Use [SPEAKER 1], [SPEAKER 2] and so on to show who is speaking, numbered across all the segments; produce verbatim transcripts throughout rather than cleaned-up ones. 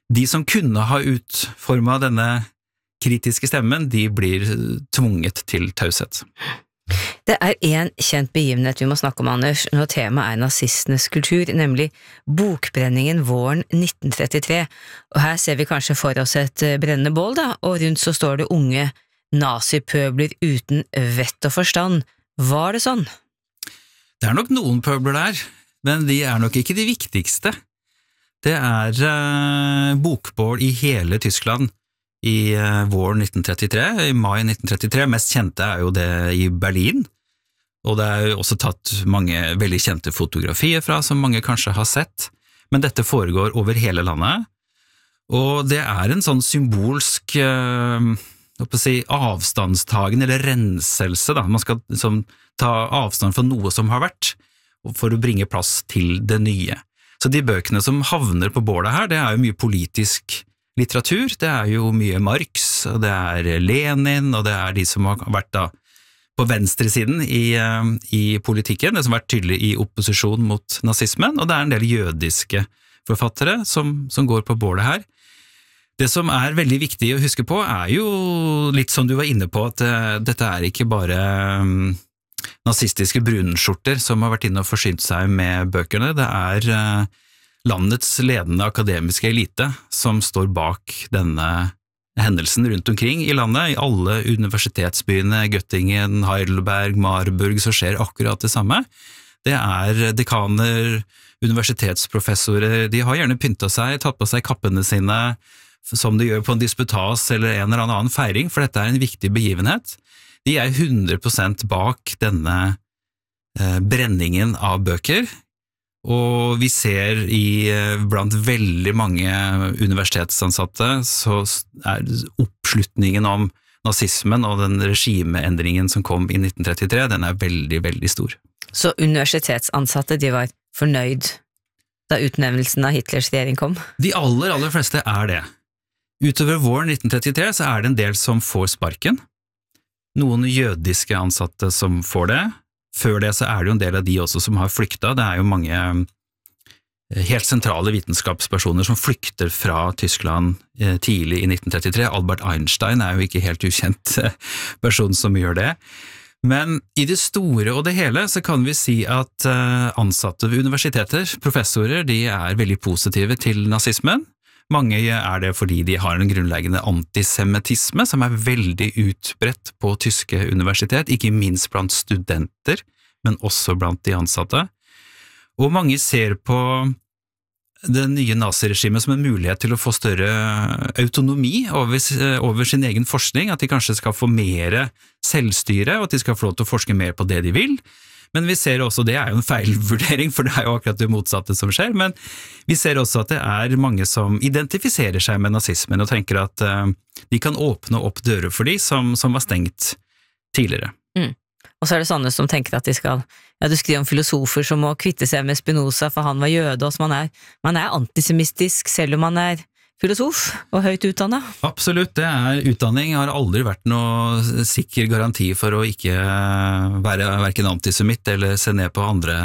[SPEAKER 1] de som kunne ha utformet denne kritiske stemmen, de blir tvunget til taushet.
[SPEAKER 2] Det er en kjent begivenhet vi må snakke om, Anders, når temaet er nazistenes kultur, nemlig bokbrenningen våren nitten trettitre. Og her ser vi kanskje for oss et brennende bål, da, og rundt så står det unge nazipøbler uten vett og forstand. Var det sånn?
[SPEAKER 1] Det er nok noen pøbler der, men de er nok ikke de viktigste. Det er uh, bokbål i hele Tyskland i uh, våren nitten trettitre, i mai nitten trettitre. Mest kjente er jo det i Berlin, og det er jo også tatt mange veldig kjente fotografier fra, som mange kanskje har sett, men dette foregår over hele landet, og det er en sånn symbolsk uh, hva skal jeg si, avstandstagen eller renselse, da. Man skal liksom, ta avstand fra noe som har vært, for å bringe plass til det nye. Så de bøkene som havner på bålet her, det er jo mye politisk litteratur, det er jo mye Marx, og det er Lenin, og det er de som har vært da på venstresiden i, i politikken, det som har vært tydelig i opposisjon mot nazismen, og det er en del jødiske forfattere som, som går på bålet her. Det som er veldig viktig å huske på er jo litt som du var inne på, at uh, dette er ikke bare um, nazistiske brunskjorter som har vært inne og forsynt seg med bøkene, det er uh, landets ledende akademiske elite som står bak denne hendelsen rundt omkring i landet. I alle universitetsbyene, Göttingen, Heidelberg, Marburg, så skjer akkurat det samme. Det er dekaner, universitetsprofessorer, de har gjerne pyntet seg, tatt på seg kappene sine, som de gjør på en disputas eller en eller annen feiring, for dette er en viktig begivenhet. De er hundre prosent bak denne eh, brenningen av bøker, og vi ser i blant veldig mange universitetsansatte så er oppslutningen om nazismen og den regimeendringen som kom i nitten trettitre, den er veldig, veldig stor.
[SPEAKER 2] Så universitetsansatte, de var fornøyd da utnevnelsen av Hitlers regjering kom?
[SPEAKER 1] De aller, aller fleste er det. Utover våren nitten trettitre så er det en del som får sparken. Noen jødiske ansatte som får det. Før det så er det jo en del av de også som har flyktet. Det er jo mange helt sentrale vitenskapspersoner som flykter fra Tyskland tidlig i nitten trettitre. Albert Einstein er jo ikke helt ukjent person som gjør det. Men i det store og det hele så kan vi si at ansatte ved universiteter, professorer, de er veldig positive til nazismen. Mange er det fordi de har en grunnleggende antisemittisme som er veldig utbredt på tyske universitet, ikke minst blant studenter, men også blant de ansatte. Og mange ser på det nye naziregimet som en mulighet til å få større autonomi over, over sin egen forskning, at de kanskje skal få mer selvstyre, og at de skal få lov til å forske mer på det de vil. Men vi ser også, det er jo en feilvurdering, for det er jo akkurat det motsatte som skjer, men vi ser også at det er mange som identifiserer seg med nazismen og tenker at uh, de kan åpne opp dører for de som, som var stengt tidligere.
[SPEAKER 2] Mm. Og så er det sånne som tenker at de skal, ja, du skriver om filosofer som må kvitte seg med Spinoza, for han var jøde, og man er, man er antisemistisk selv om man er filosof og høyt utdannet.
[SPEAKER 1] Absolutt, det er utdanning har aldri vært noe sikker garanti for å ikke være hverken antisemitt eller se ned på andre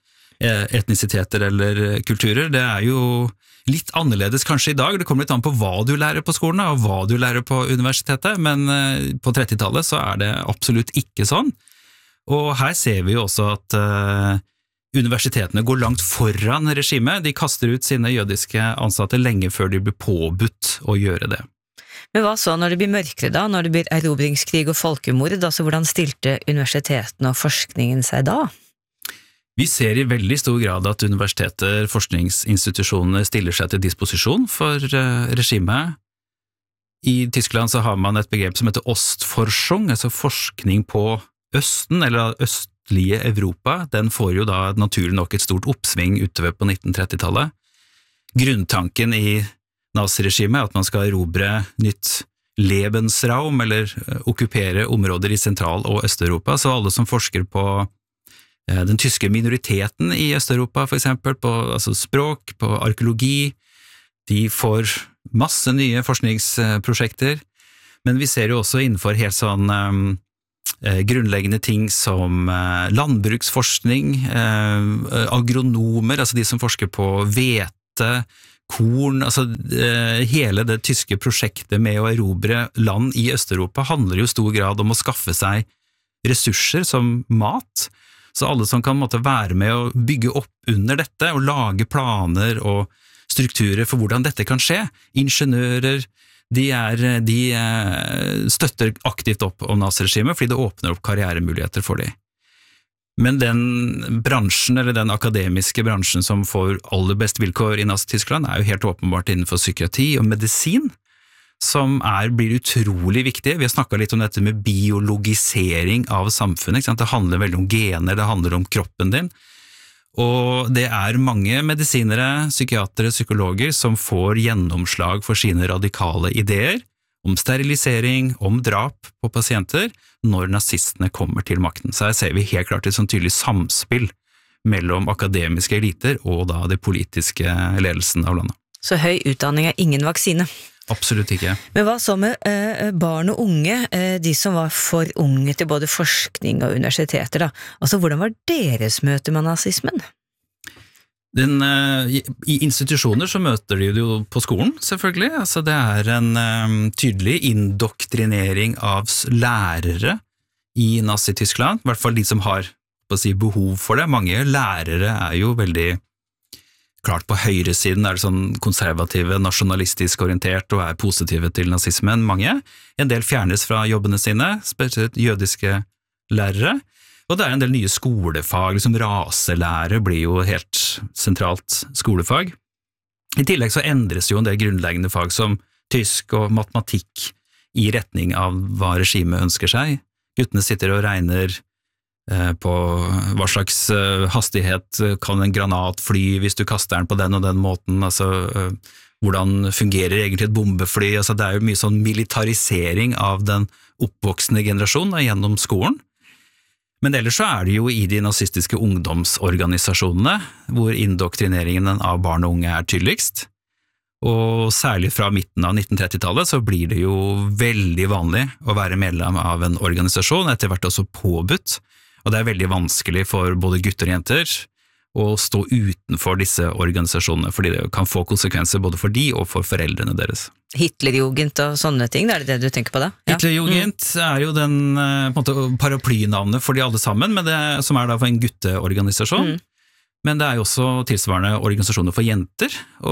[SPEAKER 1] etnisiteter eller kulturer. Det er jo litt annerledes kanskje i dag, det kommer litt an på hva du lærer på skolen og hva du lærer på universitetet, men på trettitallet så er det absolutt ikke sånn. Og her ser vi jo også at uh, universitetene går langt foran regimet, de kaster ut sine jødiske ansatte lenge før de blir påbudt å gjøre det.
[SPEAKER 2] Men hva så når det blir mørkere da, når det blir erobringskrig og folkemord, altså hvordan stilte universitetene og forskningen seg da?
[SPEAKER 1] Vi ser i veldig stor grad at universiteter, forskningsinstitusjoner stiller seg til disposisjon for uh, regimet. I Tyskland så har man et begrep som heter Ostforschung, altså forskning på Østen, eller østlige Europa. Den får jo da naturlig nok et stort oppsving utover på nitten trettitallet. Grunntanken i naziregimet er at man skal erobre nytt Lebensraum, eller okkupere områder i Sentral- og Øst-Europa, så alle som forsker på den tyske minoriteten i Øst-Europa, for eksempel, på altså språk, på arkeologi, de får masse nye forskningsprosjekter, men vi ser jo også innenfor helt sånn um, grunnleggende ting som uh, landbruksforskning, uh, agronomer, altså de som forsker på hvete, korn, altså hele det tyske prosjektet med å erobre land i Østeuropa handler jo i stor grad om å skaffe seg ressurser som mat, så alle som kan måtte være med å bygge opp under dette og lage planer og strukturer for hvordan dette kan skje. Ingeniører, de, er, de støtter aktivt opp om naziregimet fordi det åpner opp karrieremuligheter for dem. Men den bransjen, eller den akademiske bransjen som får aller best vilkår i Nazi-Tyskland, er jo helt åpenbart innenfor psykiatri og medisin, som er, blir utrolig viktig. Vi har snakket litt om dette med biologisering av samfunnet, ikke sant? Det handler veldig om gener, det handler om kroppen din, og det er mange medisinere, psykiatere, psykologer som får gjennomslag for sine radikale ideer om sterilisering, om drap på pasienter, når nazistene kommer til makten. Så her ser vi helt klart et sånn tydelig samspill mellom akademiske eliter og da det politiske ledelsen av landet.
[SPEAKER 2] Så høy utdanning er ingen vaksine?
[SPEAKER 1] Absolutt ikke.
[SPEAKER 2] Men hva så med eh, barn og unge, eh, de som var for unge til både forskning og universiteter da? Altså, hvordan var deres møte med nazismen?
[SPEAKER 1] Den, eh, I institusjoner så møter de jo på skolen, selvfølgelig. Altså, det er en eh, tydelig indoktrinering av lærere i Nazi-Tyskland, i hvert fall de som har på å si, behov for det. Mange lærere er jo veldig klart på høyresiden, er det sånn konservative, nasjonalistisk orientert og er positive til nazismen, mange. En del fjernes fra jobbene sine, spesielt jødiske lærere, og det er en del nye skolefag, liksom raselære blir jo helt sentralt skolefag. I tillegg så endres jo en del grunnleggende fag som tysk og matematikk i retning av hva regimet ønsker seg. Guttene sitter og regner på hva slags hastighet kan en granat fly hvis du kaster den på den og den måten, altså hvordan fungerer egentlig et bombefly, altså det er jo mye sånn militarisering av den oppvoksende generasjonen gjennom skolen. Men ellers så er det jo i de nazistiske ungdomsorganisasjonene hvor indoktrineringen av barn og unge er tydeligst, og særlig fra midten av nitten trettitallet så blir det jo veldig vanlig å være medlem av en organisasjon, etter hvert også påbudt. Og det er veldig vanskelig for både gutter og jenter å stå utenfor disse organisasjonene, fordi det kan få konsekvenser både for de og for foreldrene deres.
[SPEAKER 2] Hitlerjugend og sånne ting, er det det du tenker på da? Ja.
[SPEAKER 1] Hitlerjugend mm. er jo den på en måte, paraplynavnet for de alle sammen, men det, som er da for en gutteorganisasjon. Mm. Men det er jo også tilsvarende organisasjoner for jenter,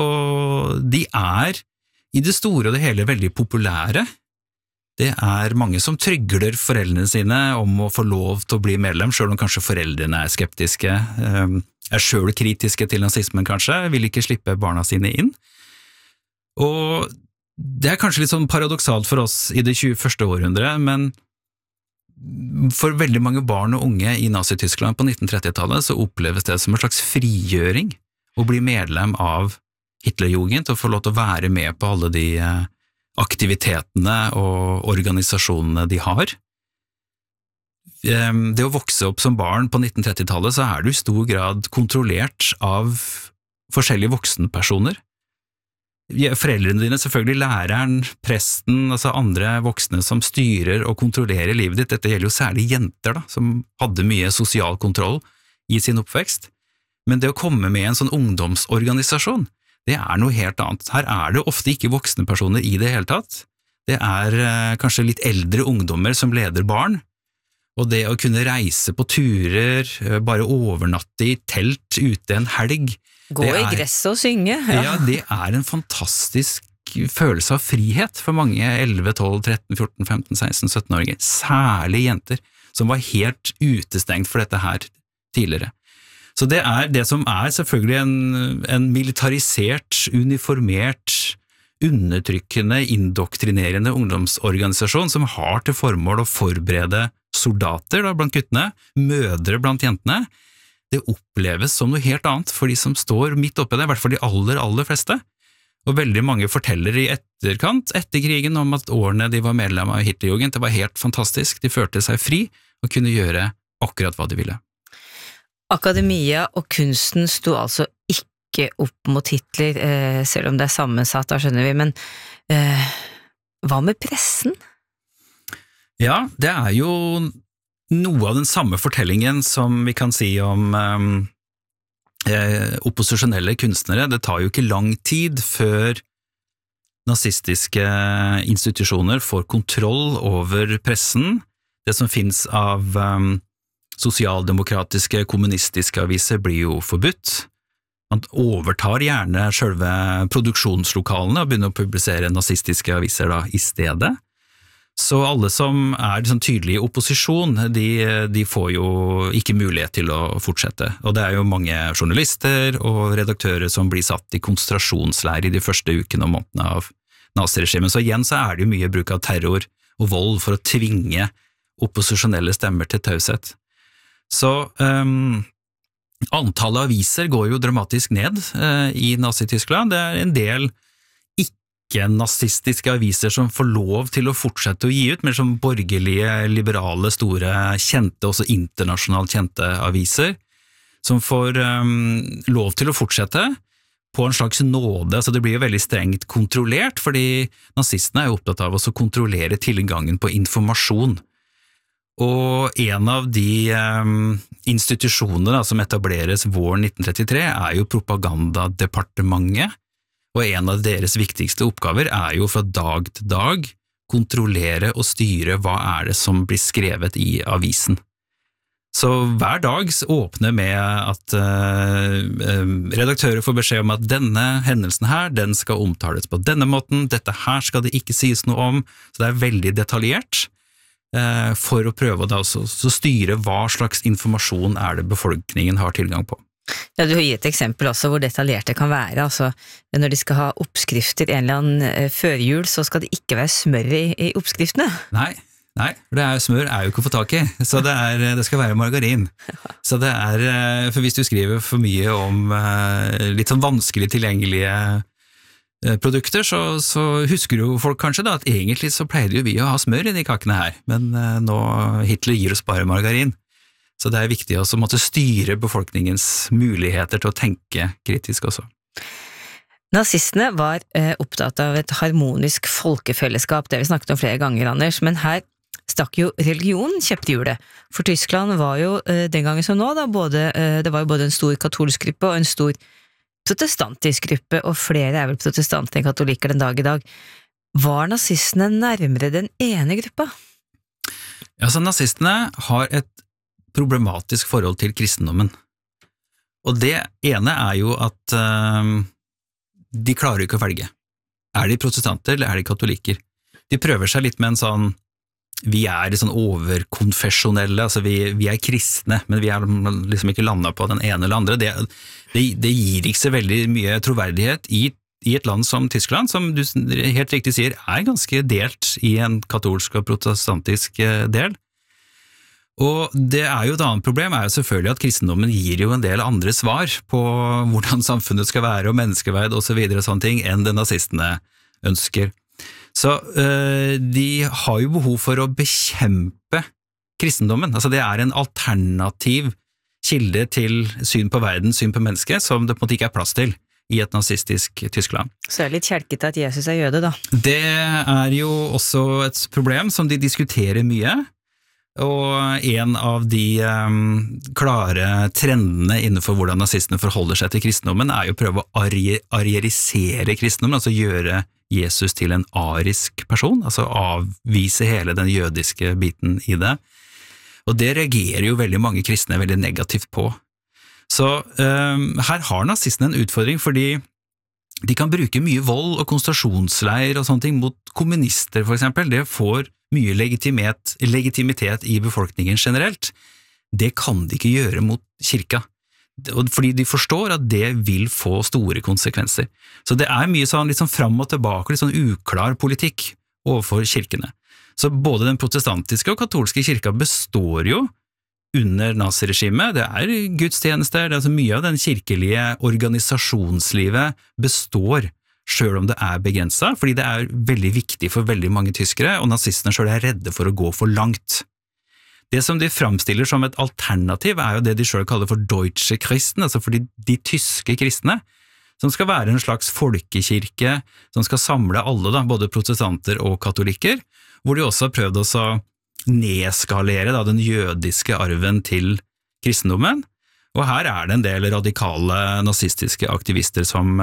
[SPEAKER 1] og de er i det store og det hele veldig populære. Det er mange som trygler foreldrene sine om å få lov til å bli medlem, selv om kanskje foreldrene er skeptiske, er selv kritiske til nazismen kanskje, vil ikke slippe barna sine inn. Og det er kanskje litt sånn paradoksalt for oss i det tjueførste århundret, men for veldig mange barn og unge i Nazi-Tyskland på nitten trettitallet så oppleves det som en slags frigjøring å bli medlem av Hitlerjugend og få lov til å være med på alle de aktivitetene og organisasjonene de har. Det å vokse opp som barn på nitten trettitallet så er du i stor grad kontrollert av forskjellige voksenpersoner. Foreldrene dine, selvfølgelig læreren, presten, altså andre voksne som styrer og kontrollerer livet ditt. Dette gjelder jo særlig jenter da, som hadde mye sosial kontroll i sin oppvekst. Men det å komme med en sånn ungdomsorganisasjon, det er noe helt annet. Her er det ofte ikke voksne personer i det hele tatt. Det er eh, kanskje litt eldre ungdommer som leder barn, og det å kunne reise på turer, bare overnatte i telt ute en helg.
[SPEAKER 2] Gå er, i gresset og synge.
[SPEAKER 1] Ja. ja, det er en fantastisk følelse av frihet for mange elleve, tolv, tretten, fjorten, femten, seksten, sytten-åringer, særlig jenter, som var helt utestengt for dette her tidligere. Så det er det som er selvfølgelig en, en militarisert, uniformert, undertrykkende, indoktrinerende ungdomsorganisasjon som har til formål å forberede soldater da, blant guttene, mødre blant jentene. Det oppleves som noe helt annet for de som står midt oppe i det, i hvert fall de aller, aller fleste. Og veldig mange forteller i etterkant, etter krigen, om at årene de var medlem av Hitlerjugend, det var helt fantastisk, de følte seg fri og kunne gjøre akkurat hva de ville.
[SPEAKER 2] Akademia og kunsten sto altså ikke opp mot Hitler, eh, selv om det er sammensatt, da skjønner vi, men eh, hva med pressen?
[SPEAKER 1] Ja, det er jo noe av den samme fortellingen som vi kan si om um, eh, opposisjonelle kunstnere, det tar jo ikke lang tid før nazistiske institusjoner får kontroll over pressen. Det som finnes av um, sosialdemokratiske, kommunistiske aviser blir jo forbudt. Man overtar gjerne selve produksjonslokalene og begynner å publisere nazistiske aviser da i stedet. Så alle som er liksom tydelig i opposisjon, de, de får jo ikke mulighet til å fortsette. Og det er jo mange journalister og redaktører som blir satt i konsentrasjonsleir i de første ukene og månedene av naziregimet. Så igjen så er det jo mye bruk av terror og vold for å tvinge opposisjonelle stemmer til taushet. Så um, antallet aviser går jo dramatisk ned uh, i Nazi-Tyskland. Det er en del ikke-nazistiske aviser som får lov til å fortsette å gi ut, mer som borgerlige, liberale, store, kjente, også internasjonalt kjente aviser, som får um, lov til å fortsette på en slags nåde. Så det blir jo veldig strengt kontrollert, fordi nazistene er jo opptatt av å kontrollere tilgangen på informasjon. Og en av de um, institusjonene da, som etableres våren nitten trettitre er jo Propagandadepartementet, og en av deres viktigste oppgaver er jo fra dag til dag kontrollere og styre hva er det som blir skrevet i avisen. Så hver dag åpner med at uh, redaktører får beskjed om at denne hendelsen her, den skal omtales på denne måten, dette her skal det ikke sies noe om, så det er veldig detaljert uh, for å prøve å da også, så styre hva slags informasjon er det befolkningen har tilgang på.
[SPEAKER 2] Ja, du har gitt et eksempel også hvor detaljert det kan være, altså når de skal ha oppskrifter en eller annen førjul, så skal det ikke være smør i, i oppskriftene.
[SPEAKER 1] Nei, nei, for det er, smør er jo ikke å få tak i, så det, er, det skal være margarin. Så det er, for hvis du skriver for mye om litt sånn vanskelig tilgjengelige produkter, så, så husker jo folk kanskje da at egentlig så pleide jo vi å ha smør i de kakene her, men nå Hitler gir oss bare margarin. Så det er viktig også å måtte styre befolkningens muligheter til å tenke kritisk også.
[SPEAKER 2] Nazistene var eh, opptatt av et harmonisk folkefellesskap, det vi snakket om flere ganger, Anders, men her stakk jo religion kjeppt i hjulet. For Tyskland var jo eh, den gangen som nå, da, både, eh, det var jo både en stor katolsk gruppe og en stor protestantisk gruppe, og flere er vel protestanter enn katolikker den dag i dag. Var nazistene nærmere den ene gruppa?
[SPEAKER 1] Ja, så nazistene har et problematisk forhold til kristendommen. Og det ene er jo at uh, de klarer ikke å velge. Er de protestanter, eller er de katolikker? De prøver seg litt med en sånn, vi er sånn overkonfesjonelle, altså vi, vi er kristne, men vi er liksom ikke landet på den ene eller andre. Det, det, det gir ikke så veldig mye troverdighet i, i et land som Tyskland, som du helt riktig sier, er ganske delt i en katolsk og protestantisk del. Og det er jo et annet problem, er jo selvfølgelig at kristendommen gir jo en del andre svar på hvordan samfunnet skal være og menneskeverd og så videre og sånne ting enn det nazistene ønsker. Så øh, de har jo behov for å bekjempe kristendommen, altså det er en alternativ kilde til syn på verden, syn på mennesket, som det på en måte ikke er plass til i et nazistisk Tyskland.
[SPEAKER 2] Så er det litt kjelket at Jesus er jøde da.
[SPEAKER 1] Det er jo også et problem som de diskuterer mye. Og en av de um, klare trendene innenfor hvordan nazistene forholder seg til kristendommen er jo å prøve å ari- arierisere kristendommen, altså gjøre Jesus til en arisk person, altså avvise hele den jødiske biten i det. Og det reagerer jo veldig mange kristne veldig negativt på. Så um, her har nazistene en utfordring, fordi de kan bruke mye vold og konsentrasjonsleir og sånne ting mot kommunister for eksempel. Det får mye legitimitet i befolkningen generelt. Det kan de ikke gjøre mot kirka, fordi de forstår at det vil få store konsekvenser. Så det er mye sånn, litt sånn fram og tilbake, litt sånn uklar politikk overfor kirkene. Så både den protestantiske og katolske kirka består jo under naziregimet. Det er gudstjenester, det er så mye av den kirkelige organisasjonslivet består, selv om det er begrenset, fordi det er veldig viktig for veldig mange tyskere, og nazistene selv er redde for å gå for langt. Det som de framstiller som et alternativ er jo det de selv kaller for Deutsche Christen, altså for de, de tyske kristne, som skal være en slags folkekirke, som skal samle alle, da, både protestanter og katolikker, hvor de også har prøvd å nedskalere da, den jødiske arven til kristendommen, Og her er det en del radikale nazistiske aktivister som,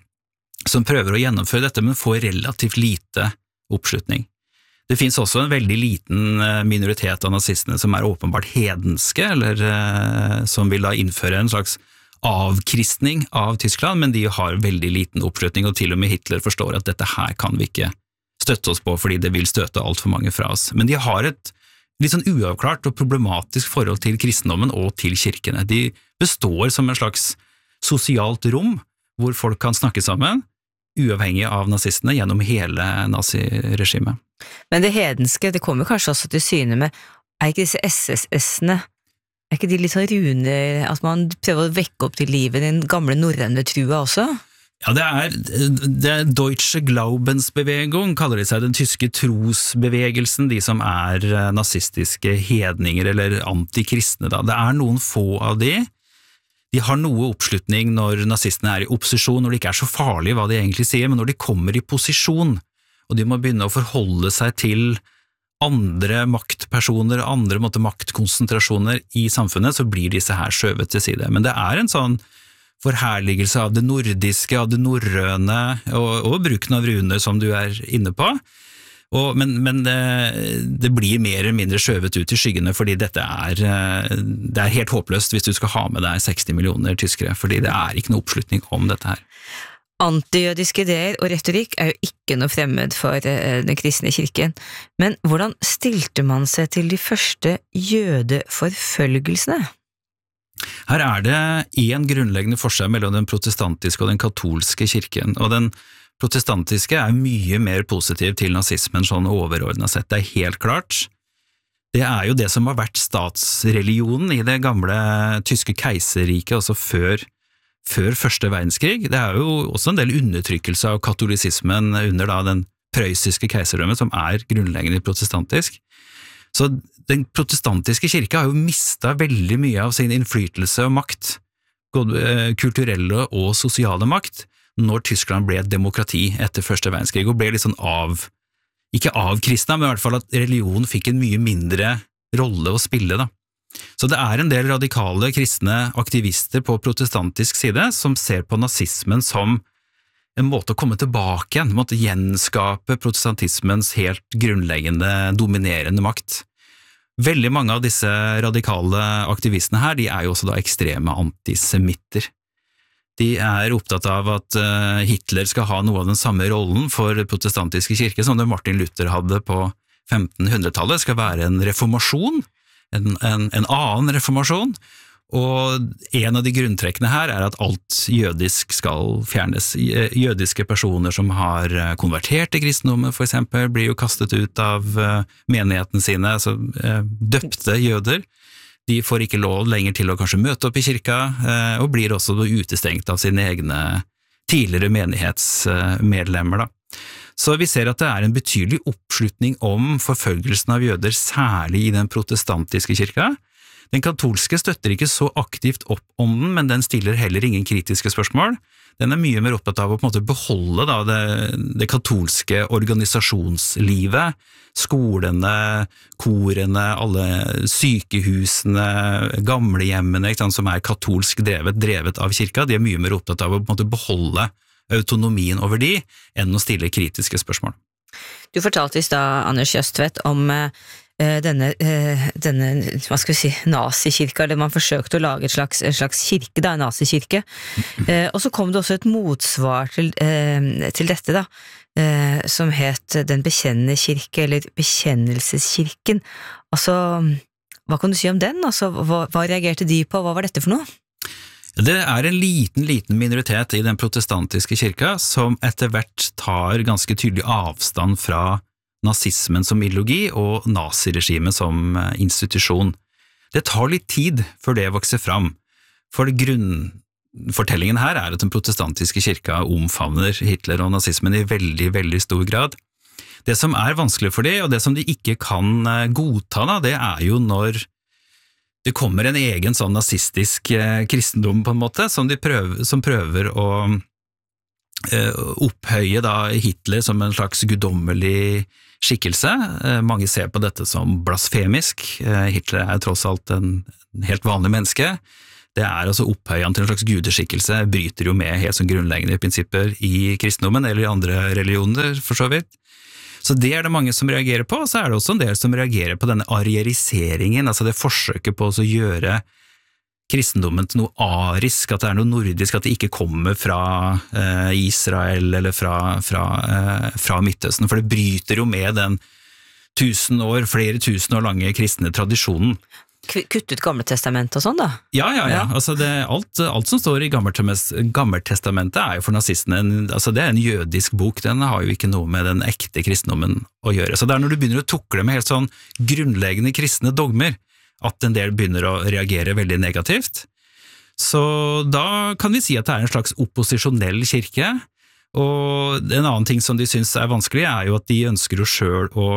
[SPEAKER 1] som prøver å gjennomføre dette, men får relativt lite oppslutning. Det finnes også en veldig liten minoritet av nazistene som er åpenbart hedenske, eller som vil da innføre en slags avkristning av Tyskland, men de har veldig liten oppslutning, og til og med Hitler forstår at dette her kan vi ikke støtte oss på, fordi det vil støte alt for mange fra oss. Men de har et litt sånn uavklart og problematisk forhold til kristendommen og til kirkene. De består som en slags sosialt rom, hvor folk kan snakke sammen, uavhengig av nazistene gjennom hele naziregimet.
[SPEAKER 2] Men det hedenske, det kommer kanskje også til syne med, er ikke disse S S S-ene, er ikke de litt sånn runer, at man prøver å vekke opp til livet den gamle norrøne trua også?
[SPEAKER 1] Ja, det er, det er Deutsche Glaubensbewegung, kaller de seg, den tyske trosbevegelsen, de som er nazistiske hedninger eller antikristne da. Det er noen få av de. De har noe oppslutning når nazistene er i opposisjon, når det ikke er så farlig hva de egentlig sier, men når de kommer i posisjon, og de må begynne å forholde seg til andre maktpersoner, andre måte, maktkonsentrasjoner i samfunnet, så blir disse her skjøvet til side. Men det er en sånn forherligelse av det nordiske, av det norrøne, og, og bruken av runer som du er inne på. Og, men men det, det blir mer eller mindre skjøvet ut i skyggene, fordi dette er, det er helt håpløst hvis du skal ha med deg seksti millioner tyskere, fordi det er ikke noe oppslutning om dette her.
[SPEAKER 2] Antijødiske ideer og retorikk er jo ikke noe fremmed for den kristne kirken, men hvordan stilte man seg til de første jødeforfølgelsene?
[SPEAKER 1] Her er det en grunnleggende forskjell mellom den protestantiske og den katolske kirken, og den protestantiske er mye mer positiv til nazismen sånn overordnet sett, det er helt klart. Det er jo det som har vært statsreligionen i det gamle tyske keiserriket, også før før første verdenskrig. Det er jo også en del undertrykkelse av katolisismen under da den prøyssiske keiserdømmet, som er grunnleggende protestantisk. Så den protestantiske kirke har jo mistet veldig mye av sin innflytelse og makt, både kulturelle og sosiale makt, når Tyskland ble et demokrati etter første verdenskrig, og ble litt sånn av, ikke avkristna, men i hvert fall at religion fikk en mye mindre rolle å spille da. Så det er en del radikale kristne aktivister på protestantisk side som ser på nazismen som en måte å komme tilbake igjen, en måte å gjenskape protestantismens helt grunnleggende dominerende makt. Veldig mange av disse radikale aktivistene her, de er jo også da ekstreme antisemitter. De er opptatt av at Hitler skal ha noe av den samme rollen for protestantiske kirke som det Martin Luther hadde på femtenhundretallet, skal være en reformasjon, En, en, en annen reformasjon, og en av de grunntrekkene her er at alt jødisk skal fjernes. Jødiske personer som har konvertert til kristendommen, for eksempel, blir jo kastet ut av menighetene sine, altså døpte jøder. De får ikke lov lenger til å kanskje møte opp i kirka, og blir også utestengt av sine egne tidligere menighetsmedlemmer da. Så vi ser at det er en betydelig oppslutning om forfølgelsen av jøder, særlig i den protestantiske kirka. Den katolske støtter ikke så aktivt opp om den, men den stiller heller ingen kritiske spørsmål. Den er mye mer opptatt av å på en måte beholde da, det, det katolske organisasjonslivet, skolene, korene, alle sykehusene, gamlehjemmene, ikke sant, som er katolsk drevet, drevet av kirka. De er mye mer opptatt av å på en måte beholde autonomien over de, enn å stille kritiske spørsmål.
[SPEAKER 2] Du fortalte i stad, Anders Jøstvedt, om uh, denne, uh, denne, hva skal vi si, nazikirka, eller man forsøkte å lage et slags, en slags kirke, da, en nazikirke. Uh, og så kom det også et motsvar til, uh, til dette, da, uh, som het Den bekjennende kirke, eller Bekjennelseskirken. Altså, hva kan du si om den? Altså, hva, hva reagerte de på? Hva var dette for noe?
[SPEAKER 1] Det er en liten, liten minoritet i den protestantiske kirka som etter hvert tar ganske tydelig avstand fra nazismen som ideologi og naziregimet som institusjon. Det tar litt tid før det vokser fram, for grunnfortellingen her er at den protestantiske kirka omfavner Hitler og nazismen i veldig, veldig stor grad. Det som er vanskelig for det, og det som de ikke kan godta, da, det er jo når det kommer en egen sånn nazistisk eh, kristendom på en måte, som, de prøver, som prøver å eh, opphøye da Hitler som en slags guddommelig skikkelse. Eh, mange ser på dette som blasfemisk. Eh, Hitler er tross alt en helt vanlig menneske. det er altså opphøyende til en slags gudeskikkelse, bryter jo med helt sånn grunnleggende prinsipper i kristendommen eller i andre religioner, for så vidt. Så det er det mange som reagerer på, og så er det også en del som reagerer på denne arieriseringen, altså det forsøket på å gjøre kristendommen til noe arisk, at det er noe nordisk, at det ikke kommer fra eh, Israel eller fra, fra, eh, fra Midtøsten, for det bryter jo med den tusen år, flere tusen år lange kristne tradisjonen.
[SPEAKER 2] Kuttet Gammeltestamentet og sånn da?
[SPEAKER 1] Ja, ja, ja. Altså det, alt, alt som står i Gammeltestamentet er jo for nazistene, en, altså det er en jødisk bok, den har jo ikke noe med den ekte kristendommen å gjøre. Så det er når du begynner å tukle med helt sånn grunnleggende kristne dogmer, at en del begynner å reagere veldig negativt. Så da kan vi si at det er en slags opposisjonell kirke, og en annen ting som de synes er vanskelig er jo at de ønsker jo selv å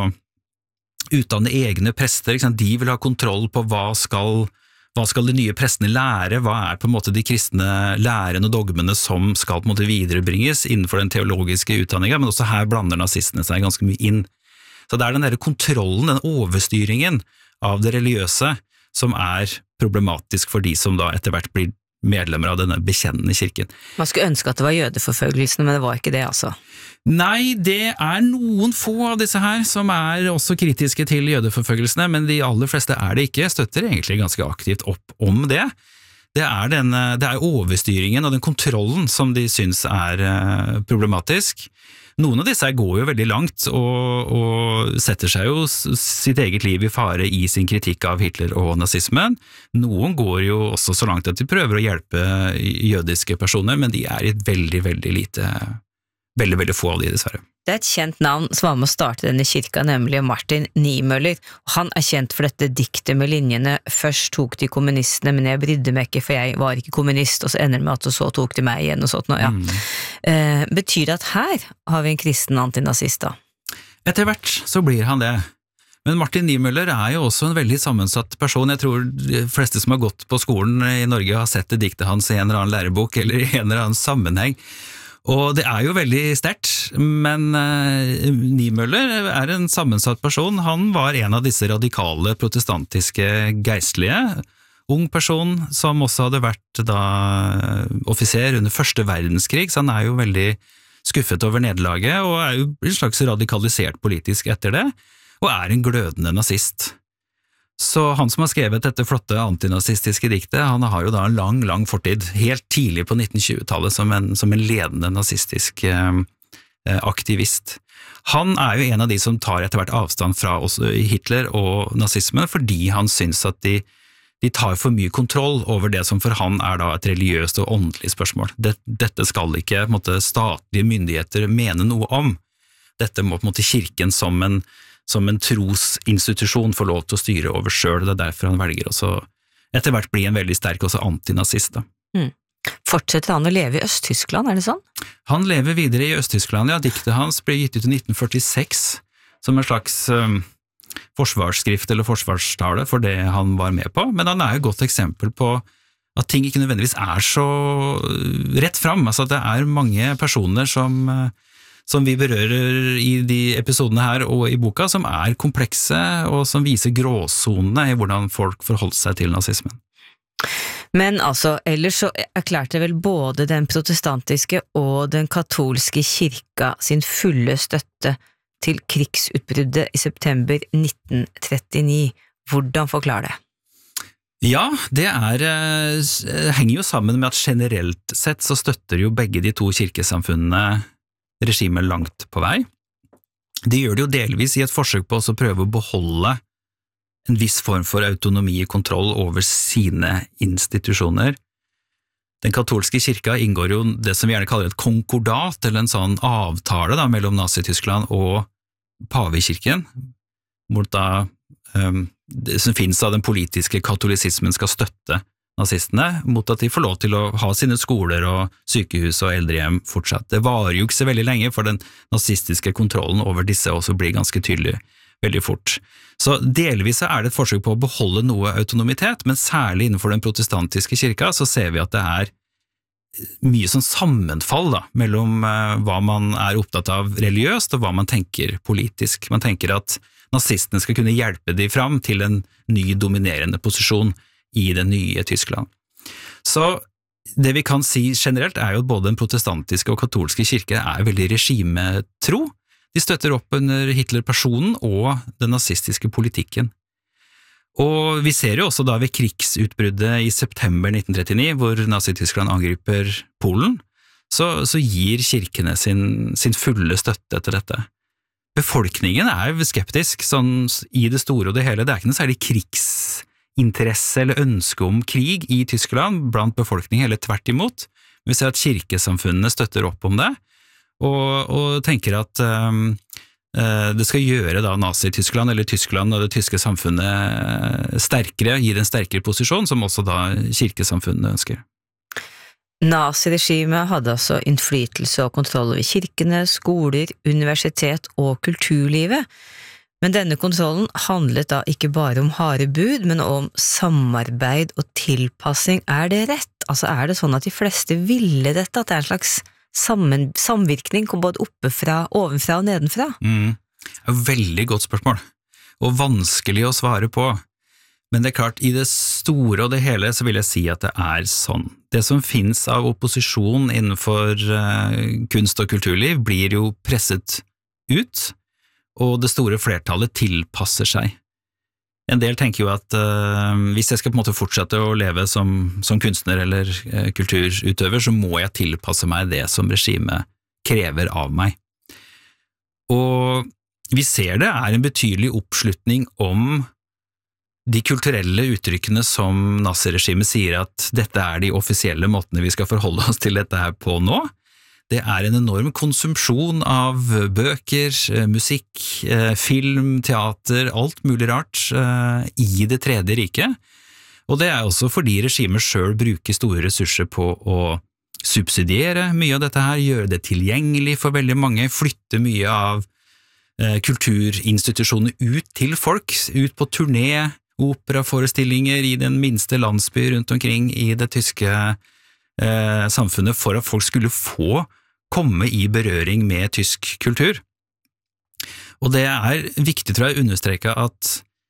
[SPEAKER 1] utdanne egne prester, ikke sant? De vil ha kontroll på hva skal, hva skal de nye prestene lære, hva er på en måte de kristne lærene og dogmene som skal på en måte viderebringes innenfor den teologiske utdanningen, men også her blander nazistene seg ganske mye inn. Så det er den der kontrollen, den overstyringen av det religiøse som er problematisk for de som da etter hvert blir medlemmer av denne bekjennende kirken.
[SPEAKER 2] Man skulle ønske at det var jødeforfølgelsene, men det var ikke det altså.
[SPEAKER 1] Nei, det er noen få av disse her som er også kritiske til jødeforfølgelsene, men de aller fleste er det ikke, støtter egentlig ganske aktivt opp om det. Det er, den, det er overstyringen og den kontrollen som de synes er problematisk. Noen av disse går jo veldig langt og, og setter seg jo sitt eget liv i fare i sin kritikk av Hitler og nazismen. Noen går jo også så langt at de prøver å hjelpe jødiske personer, men de er i et veldig, veldig lite, veldig, veldig få av de dessverre.
[SPEAKER 2] Det er et kjent navn som var med å starte denne kirka, nemlig Martin Niemöller. Han er kjent for dette diktet med linjene «Først tok de kommunistene, men jeg brydde meg ikke, for jeg var ikke kommunist», og så ender det med at så tok de meg igjen og sånt. Ja. Mm. Eh, betyr det at her har vi en kristen antinazist da?
[SPEAKER 1] Etter hvert så blir han det. Men Martin Niemöller er jo også en veldig sammensatt person. Jeg tror de fleste som har gått på skolen i Norge har sett det diktet hans i en eller annen lærebok eller i en eller annen sammenheng. Og det er jo veldig sterkt, men uh, Niemöller er en sammensatt person. Han var en av disse radikale protestantiske geistlige, ung person som også hadde vært da offiser under første verdenskrig, så han er jo veldig skuffet over nederlaget, og er jo en slags radikalisert politisk etter det, og er en glødende nazist. Så han som har skrevet dette flotte antinazistiske diktet, han har jo da en lang, lang fortid, helt tidlig på nitten tjue-tallet, som en, som en ledende nazistisk eh, aktivist. Han er jo en av de som tar etter hvert avstand fra også Hitler og nazismen, fordi han synes at de, de tar for mye kontroll over det som for han er da et religiøst og åndelig spørsmål. Dette skal ikke på en måte, statlige myndigheter mene noe om. Dette må på en måte kirken som en som en trosinstitusjon får lov til å styre over selv. Det er derfor han velger også etter hvert bli en veldig sterk også antinazist. Mm.
[SPEAKER 2] Fortsetter han å leve i Øst-Tyskland, er det sånn?
[SPEAKER 1] Han lever videre i Øst-Tyskland, ja. Diktet hans ble gitt ut i nitten førtiseks som en slags um, forsvarsskrift eller forsvarstale for det han var med på, men han er jo et godt eksempel på at ting ikke nødvendigvis er så rett fram. Altså at det er mange personer som som vi berører i de episodene her og i boka, som er komplekse og som viser gråsonene i hvordan folk forholdt seg til nazismen.
[SPEAKER 2] Men altså, ellers så erklærte vel både den protestantiske og den katolske kirka sin fulle støtte til krigsutbruddet i september nitten trettini. Hvordan forklarer det?
[SPEAKER 1] Ja, det er, henger jo sammen med at generelt sett så støtter jo begge de to kirkesamfunnene regimet langt på vei. De gjør det jo delvis i et forsøk på å prøve å beholde en viss form for autonomi og kontroll over sine institusjoner. Den katolske kirka inngår jo det som vi gjerne kaller et konkordat, eller en sånn avtale da, mellom Nazi-Tyskland og pavekirken, hvor da um, det som finnes av den politiske katolisismen skal støtte nazistene, mot at de får lov til å ha sine skoler og sykehus og eldrehjem fortsatt. Det varer jo ikke så veldig lenge, for den nazistiske kontrollen over disse også blir ganske tydelig veldig fort. Så delvis er det et forsøk på å beholde noe autonomitet, men særlig innenfor den protestantiske kirka så ser vi at det er mye sånn sammenfall da, mellom uh, hva man er opptatt av religiøst og hva man tenker politisk. Man tenker at nazistene skal kunne hjelpe de fram til en ny dominerende posisjon i det nye Tyskland. Så det vi kan si generelt er jo at både den protestantiske og katolske kirke er veldig regimetro. De støtter opp under Hitler-personen og den nazistiske politikken. Og vi ser jo også da ved krigsutbruddet i september nitten trettini, hvor Nazi-Tyskland angriper Polen, så, så gir kirkene sin, sin fulle støtte til dette. Befolkningen er jo skeptisk, sånn i det store og det hele. Det er ikke noe særlig krigsinteresse eller ønske om krig i Tyskland blant befolkningen, eller tvert imot. Vi ser at kirkesamfunnene støtter opp om det, og, og tenker at um, det skal gjøre da Nazi-Tyskland, eller Tyskland og det tyske samfunnet sterkere, gir en sterkere posisjon, som også da kirkesamfunnet ønsker.
[SPEAKER 2] Nazi-regimet hadde altså innflytelse og kontroll over kirkene, skoler, universitet og kulturlivet, men denne kontrollen handlet da ikke bare om harde bud, men om samarbeid og tilpassing. Er det rett? Altså er det sånn at de fleste ville dette, at det er en slags sammen, samvirkning kom både oppe fra, ovenfra og nedenfra?
[SPEAKER 1] Mm. Veldig godt spørsmål, og vanskelig å svare på. Men det er klart, i det store og det hele så vil jeg si at det er sånn. Det som finnes av opposisjon innenfor uh, kunst og kulturliv blir jo presset ut, og det store flertallet tilpasser seg. En del tenker jo at uh, hvis jeg skal på en måte fortsette å leve som, som kunstner eller uh, kulturutøver, så må jeg tilpasse meg det som regimet krever av meg. Og vi ser det er en betydelig oppslutning om de kulturelle uttrykkene som naziregimet sier at dette er de offisielle måtene vi skal forholde oss til dette her på nå. Det er en enorm konsumsjon av bøker, musikk, film, teater, alt mulig rart i det tredje riket. Og det er også fordi regimet selv bruker store ressurser på å subsidiere mye av dette her, gjøre det tilgjengelig for veldig mange, flytte mye av kulturinstitusjoner ut til folk, ut på turné, operaforestillinger i den minste landsby rundt omkring i det tyske eh, samfunnet for at folk skulle få komme i berøring med tysk kultur. Og det er viktig, tror jeg, å understreke at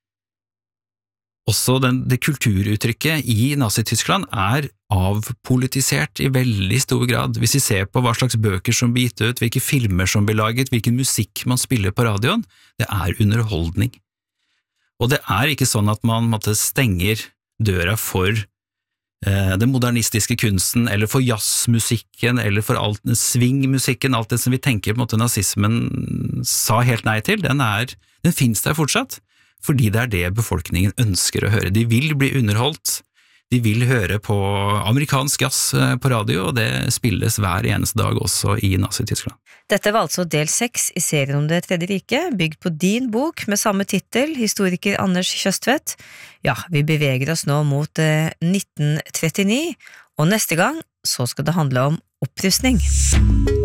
[SPEAKER 1] også den, det kulturuttrykket i Nazi-Tyskland er avpolitisert i veldig stor grad. Hvis vi ser på hva slags bøker som blir gitt ut, hvilke filmer som blir laget, hvilken musikk man spiller på radioen, det er underholdning. Og det er ikke sånn at man måtte stenger døra for eh, den modernistiske kunsten, eller for jazzmusikken, eller for alt, swingmusikken, alt det som vi tenker på en måte nazismen sa helt nei til, den, er, den finnes der fortsatt, fordi det er det befolkningen ønsker å høre. De vil bli underholdt, de vil høre på amerikansk jazz på radio, og det spilles hver eneste dag også i Nazi-Tyskland.
[SPEAKER 2] Dette var altså del seks i serien om det tredje riket, bygd på din bok med samme titel, historiker Anders Kjøstvedt. Ja, vi beveger oss nå mot eh, nitten trettini, og neste gang så skal det handle om opprustning.